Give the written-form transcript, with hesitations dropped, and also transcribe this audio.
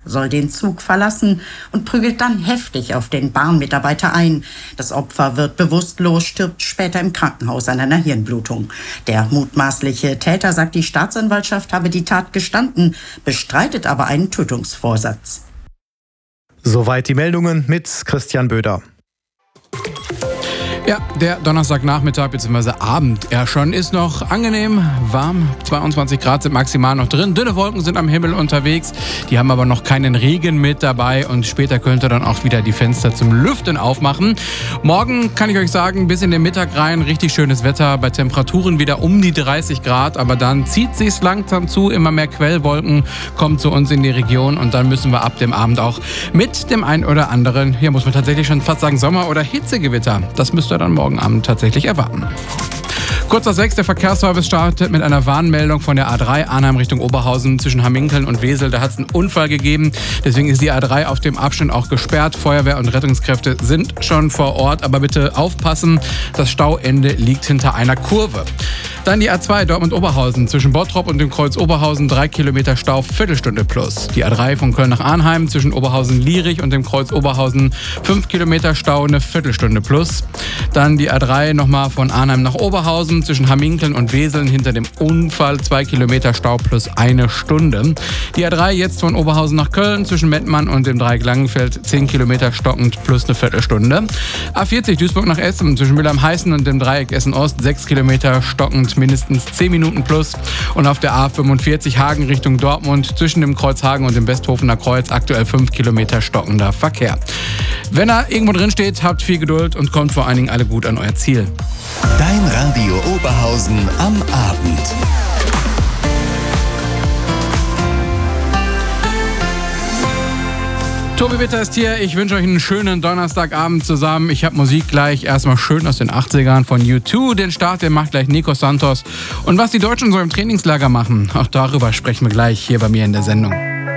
soll den Zug verlassen und prügelt dann heftig auf den Bahnmitarbeiter ein. Das Opfer wird bewusstlos, stirbt später im Krankenhaus an einer Hirnblutung. Der mutmaßliche Täter sagt, die Staatsanwaltschaft habe die Tat gestanden, bestreitet aber einen Tötungsvorsatz. Soweit die Meldungen mit Christian Böder. Ja, der Donnerstagnachmittag bzw. Abend schon ist noch angenehm warm. 22 Grad sind maximal noch drin. Dünne Wolken sind am Himmel unterwegs. Die haben aber noch keinen Regen mit dabei. Und später könnt ihr dann auch wieder die Fenster zum Lüften aufmachen. Morgen kann ich euch sagen, bis in den Mittag rein richtig schönes Wetter. Bei Temperaturen wieder um die 30 Grad. Aber dann zieht sich's langsam zu. Immer mehr Quellwolken kommen zu uns in die Region. Und dann müssen wir ab dem Abend auch mit dem einen oder anderen, hier muss man tatsächlich schon fast sagen, Sommer- oder Hitzegewitter. Das müsst ihr dann morgen Abend tatsächlich erwarten. Kurz nach 6, der Verkehrsservice startet mit einer Warnmeldung von der A3 Arnheim Richtung Oberhausen zwischen Hamminkeln und Wesel. Da hat es einen Unfall gegeben, deswegen ist die A3 auf dem Abschnitt auch gesperrt. Feuerwehr und Rettungskräfte sind schon vor Ort, aber bitte aufpassen, das Stauende liegt hinter einer Kurve. Dann die A2 Dortmund-Oberhausen zwischen Bottrop und dem Kreuz Oberhausen 3 Kilometer Stau, Viertelstunde plus. Die A3 von Köln nach Arnheim zwischen Oberhausen-Lierich und dem Kreuz Oberhausen 5 Kilometer Stau, eine Viertelstunde plus. Dann die A3 nochmal von Arnheim nach Oberhausen zwischen Hamminkeln und Weseln hinter dem Unfall 2 Kilometer Stau plus eine Stunde. Die A3 jetzt von Oberhausen nach Köln zwischen Mettmann und dem Dreieck Langenfeld 10 Kilometer stockend plus eine Viertelstunde. A40 Duisburg nach Essen zwischen Mühlheim-Heißen und dem Dreieck Essen-Ost 6 Kilometer stockend mindestens 10 Minuten plus. Und auf der A45 Hagen Richtung Dortmund zwischen dem Kreuz Hagen und dem Westhofener Kreuz aktuell 5 Kilometer stockender Verkehr. Wenn er irgendwo drin steht, habt viel Geduld und kommt vor allen Dingen alle gut an euer Ziel. Dein Radio Oberhausen am Abend. Tobi Witter ist hier. Ich wünsche euch einen schönen Donnerstagabend zusammen. Ich habe Musik gleich erstmal schön aus den 80ern von U2. Den Start, den macht gleich Nico Santos. Und was die Deutschen so im Trainingslager machen, auch darüber sprechen wir gleich hier bei mir in der Sendung.